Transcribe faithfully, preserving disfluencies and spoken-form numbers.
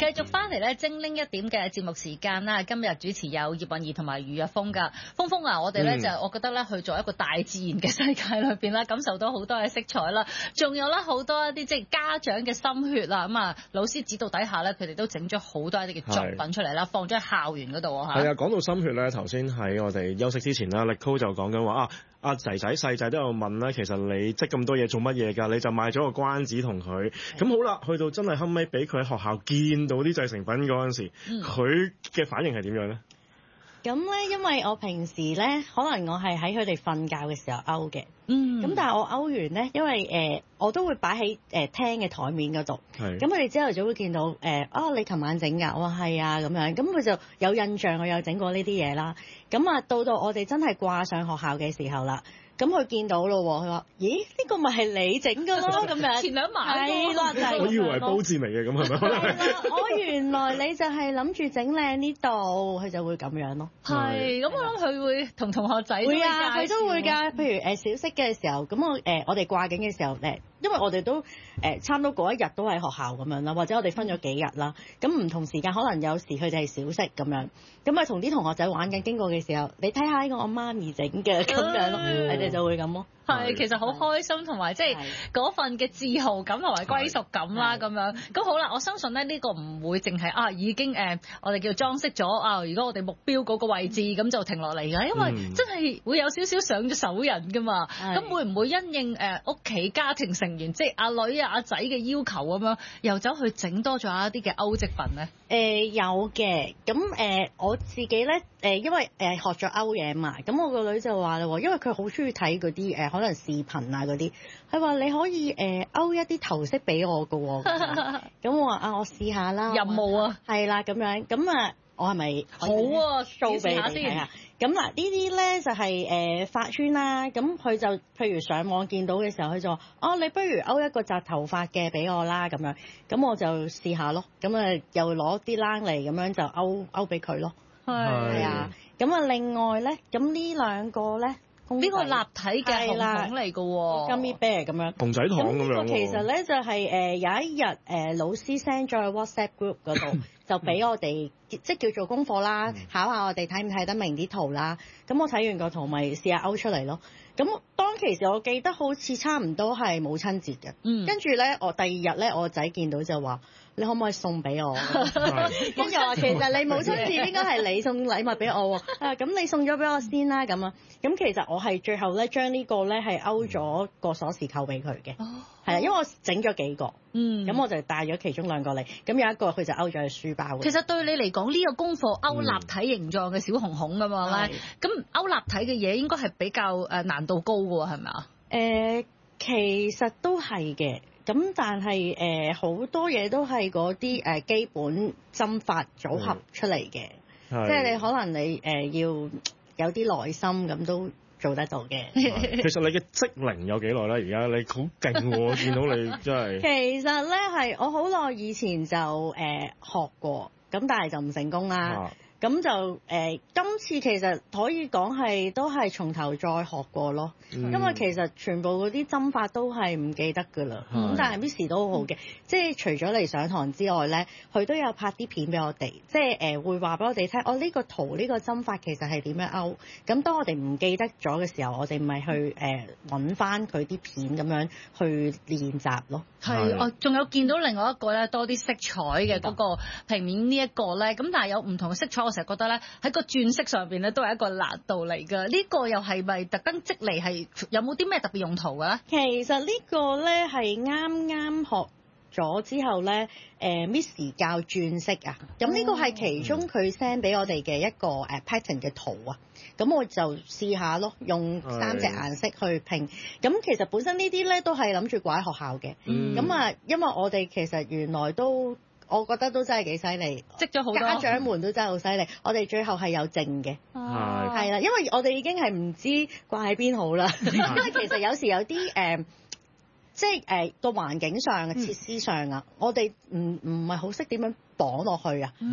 繼續翻嚟咧精靈一點嘅節目時間啦，今日主持有葉韻儀同埋余若風噶。風風啊，我哋咧、嗯、就我覺得咧去做一個大自然嘅世界裏邊啦，感受到好多嘅色彩啦，仲有咧好多一啲即係家長嘅心血啦，咁啊老師指導底下咧，佢哋都整咗好多一啲嘅作品出嚟啦，放咗喺校園嗰度啊嚇。係啊， 講到心血咧，頭先喺我哋休息之前啦，力高就講緊話啊。阿仔仔細仔都有問啦，其實你積咁多嘢做乜嘢㗎？你就買咗個關子同佢，咁好啦，去到真係後尾俾佢喺學校見到啲製成品嗰陣時，佢嘅、嗯、反應係點樣咧？ 咁咧，因為我平時咧，可能我係喺佢哋瞓覺嘅時候勾嘅， 嗯， 咁但係我勾完咧，因為誒、呃、我都會擺喺誒廳嘅台面嗰度，咁佢哋朝頭早會見到誒，哦、呃，你琴晚整㗎，我話係啊咁樣，咁佢就有印象我有整過呢啲嘢啦，咁啊到到我哋真係掛上學校嘅時候啦。咁佢見到咯，佢話：咦，呢、呢個咪係你整㗎咯？咁樣前兩晚係啦，就係、 我以為係煲志明嘅，咁係咪？ 係啦，我原來你就係諗住整靚呢度，佢就會咁樣咯。 係，咁我諗佢會同同學仔會啊，佢都會㗎。譬如誒小息嘅時候，咁我誒我哋掛景嘅時候誒，因為我哋都誒差唔多嗰一日都喺學校咁樣啦，或者我哋分咗幾日啦，咁唔同時間可能有時佢哋係小息咁樣，咁啊同啲同學仔玩緊經過嘅時候，你睇下呢個我媽咪整嘅咁樣咯，你哋就會咁咯。 係，其實好開心同埋即係嗰份嘅自豪感同埋歸屬感啦咁樣。咁好啦，我相信咧呢個唔會淨係啊已經誒、呃、我哋叫裝飾咗啊，如果我哋目標嗰個位置咁就停落嚟㗎，因為真係會有少少上咗手人㗎嘛。咁會唔會因應誒屋企家庭成員即係阿女啊阿仔嘅要求咁樣，又走去整多咗一啲嘅歐織品咧？ 誒、呃、有嘅，咁誒、呃、我自己咧誒、呃，因為誒、呃、學咗勾嘢嘛，咁我個女就話啦喎，因為佢好中意睇嗰啲誒可能視頻啊嗰啲，佢話你可以誒、呃、勾一啲頭飾俾我㗎喎，咁我話啊我試下啦， 任務啊， 係啦咁樣，咁啊我係咪好啊 ，show 俾你睇下？咁嗱呢啲咧就係誒髮圈啦，咁佢就譬如上網見到嘅時候，佢就話：哦，你不如勾一個紮頭髮嘅俾我啦，咁樣，咁我就試下咯，咁啊又攞啲冷嚟咁樣就勾勾俾佢咯，係啊，咁啊另外咧，咁呢兩個咧。 呢個立體嘅紅桶嚟㗎喎 ，Gummy Bear 咁樣， 熊仔糖咁樣。咁呢個其實咧就係、是、誒、呃、有一日誒、呃、老師 send 咗去 WhatsApp group 嗰度，就俾我哋即係叫做功課啦，考下我哋睇唔睇得明啲圖啦。咁我睇完個圖咪試下勾出嚟咯。咁當其時我記得好似差唔多係母親節嘅，嗯、跟住咧我第二日咧我仔見到就話：你可唔可以送俾我？跟住話其實你母親節應該係你送禮物俾我喎。啊咁你送咗俾我先啦咁啊。咁其實我係最後咧將呢個咧係勾咗個鎖匙扣俾佢嘅，係啊，因為我整咗幾個，嗯，咁我就帶咗其中兩個嚟，咁有一個佢就勾咗喺書包。 其實對你嚟講呢個功課勾立體形狀嘅小熊熊㗎嘛咧，咁勾立體嘅嘢應該係比較誒難度高嘅喎，係咪啊？ 誒，其實都係嘅。咁但係誒好多嘢都係嗰啲誒基本針法組合出嚟嘅，即係你可能你誒、呃、要有啲耐心咁都做得到嘅。 其實你嘅職齡有幾耐咧？而家你好勁喎，見到你真係。 其實咧係我好耐以前就誒、呃、學過，咁但係就唔成功啦。啊咁就誒、呃，今次其實可以講係都係從頭再學過咯，嗯、因為其實全部嗰啲針法都係唔記得㗎啦。咁、嗯、但係 Miss 都好好嘅，嗯、即係除咗嚟上堂之外咧，佢都有拍啲片俾我哋，即係誒、呃、會話俾我哋聽，哦呢、呢個圖呢、呢個針法其實係點樣勾。咁當我哋唔記得咗嘅時候，我哋咪去誒揾翻佢啲片咁樣去練習咯。 係，我仲有見到另外一個咧，多啲色彩嘅嗰個平面呢一個咧，咁但係有唔同嘅色彩，我成日覺得咧喺個轉色上邊咧都係一個難度嚟㗎。呢個又係咪特登積嚟係有冇啲咩特別用途㗎？ 其實呢個咧係啱啱學咗之後咧，誒、呃、Miss 教轉色啊，咁呢個係其中佢 send 俾我哋嘅一個誒 pattern 嘅圖啊。咁我就試下咯，用三隻顏色去拼。咁其實本身呢啲咧都係諗住掛喺學校嘅。咁啊、嗯，因為我哋其實原來都，我覺得都真係幾犀利， 積咗好多。 家長們都真係好犀利。我哋最後係有剩嘅，係啦，因為我哋已經係唔知掛喺邊好啦。因為其實有時有啲誒。呃即係誒個環境上嘅設施上啊，嗯、我哋唔唔係好識點樣綁落去啊。